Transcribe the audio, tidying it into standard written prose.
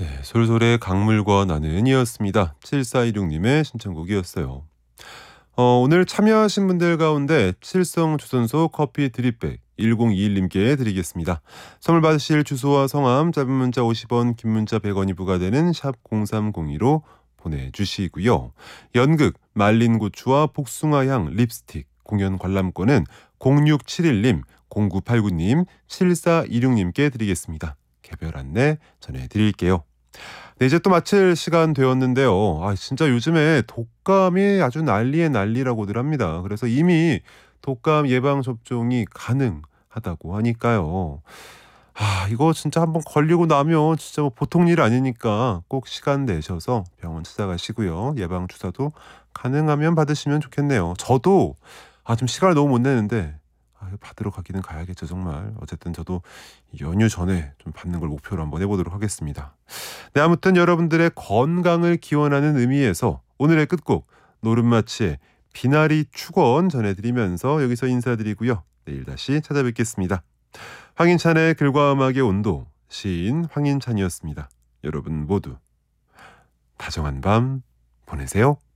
네, 솔솔의 강물과 나는이었습니다. 7416님의 신청곡이었어요. 오늘 참여하신 분들 가운데 칠성주선소 커피 드립백 1021님께 드리겠습니다. 선물 받으실 주소와 성함, 짧은 문자 50원, 긴 문자 100원이 부과되는 샵 0302로 보내주시고요. 연극 말린 고추와 복숭아향 립스틱 공연 관람권은 0671님, 0989님, 7426님께 드리겠습니다. 개별 안내 전해드릴게요. 네, 이제 또 마칠 시간 되었는데요. 진짜 요즘에 독감이 아주 난리의 난리라고들 합니다. 그래서 이미 독감 예방 접종이 가능하다고 하니까요. 이거 진짜 한번 걸리고 나면 진짜 뭐 보통 일 아니니까 꼭 시간 내셔서 병원 찾아가시고요. 예방 주사도 가능하면 받으시면 좋겠네요. 저도 좀 시간을 너무 못 내는데 이거 받으러 가기는 가야겠죠, 정말. 어쨌든 저도 연휴 전에 좀 받는 걸 목표로 한번 해보도록 하겠습니다. 네, 아무튼 여러분들의 건강을 기원하는 의미에서 오늘의 끝곡 노름마치의 비나리 축원 전해드리면서 여기서 인사드리고요. 내일 다시 찾아뵙겠습니다. 황인찬의 글과 음악의 온도, 시인 황인찬이었습니다. 여러분 모두 다정한 밤 보내세요.